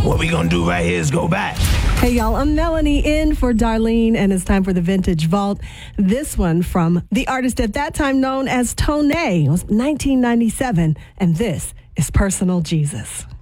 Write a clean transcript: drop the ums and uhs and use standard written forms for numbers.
what we gonna do right here is go back. Hey, y'all, I'm Melanie in for Darlene, and it's time for the Vintage Vault. This one from the artist at that time known as Tone. It was 1997, and this is Personal Jesus.